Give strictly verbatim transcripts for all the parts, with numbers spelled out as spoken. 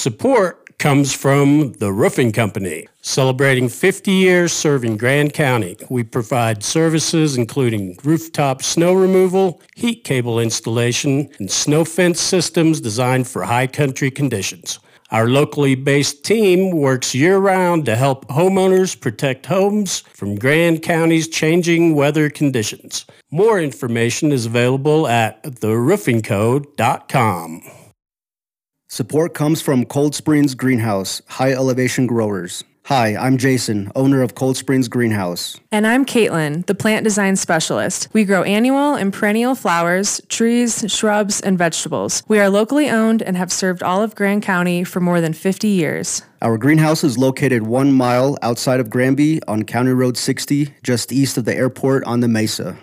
Support comes from The Roofing Company, celebrating fifty years serving Grand County. We provide services including rooftop snow removal, heat cable installation, and snow fence systems designed for high country conditions. Our locally based team works year-round to help homeowners protect homes from Grand County's changing weather conditions. More information is available at the roofing co dot com. Support comes from Cold Springs Greenhouse, high elevation growers. Hi, I'm Jason, owner of Cold Springs Greenhouse. And I'm Caitlin, the plant design specialist. We grow annual and perennial flowers, trees, shrubs, and vegetables. We are locally owned and have served all of Grand County for more than fifty years. Our greenhouse is located one mile outside of Granby on County Road sixty, just east of the airport on the Mesa.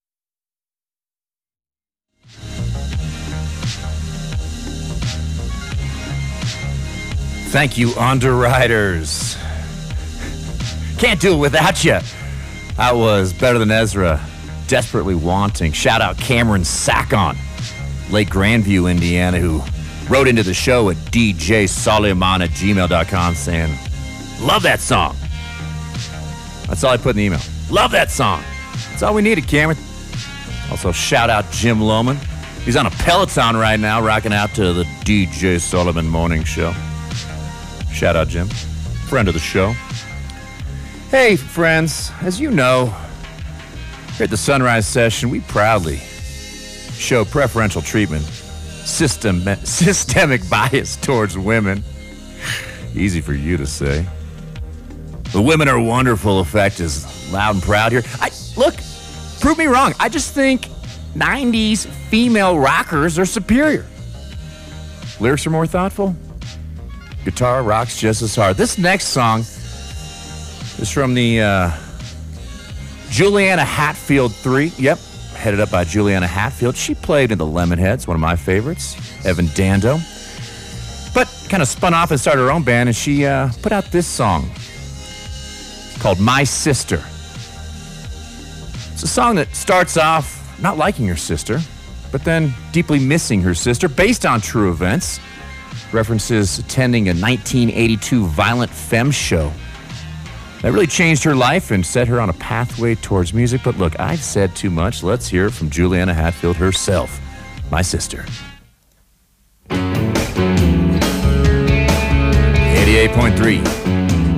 Thank you, Underwriters. Can't do it without you. I was Better Than Ezra, Desperately Wanting. Shout out Cameron Sackon, Lake Grandview, Indiana, who wrote into the show at d j soliman at gmail dot com saying, love that song. That's all I put in the email. Love that song. That's all we needed, Cameron. Also, shout out Jim Lohman. He's on a Peloton right now, rocking out to the D J Sullivan Morning Show. Shout out, Jim. Friend of the show. Hey, friends. As you know, here at the Sunrise Session, we proudly show preferential treatment, system, systemic bias towards women. Easy for you to say. The women are wonderful effect is loud and proud here. I look, prove me wrong. I just think nineties female rockers are superior. Lyrics are more thoughtful. Guitar rocks just as hard. This next song is from the uh, Juliana Hatfield three. Yep, headed up by Juliana Hatfield. She played in the Lemonheads, one of my favorites, Evan Dando. But kind of spun off and started her own band, and she uh, put out this song called My Sister. It's a song that starts off not liking her sister, but then deeply missing her sister, based on true events. References attending a nineteen eighty-two violent femme show that really changed her life and set her on a pathway towards music. But look, I've said too much. Let's hear it from Juliana Hatfield herself, My Sister. eighty-eight point three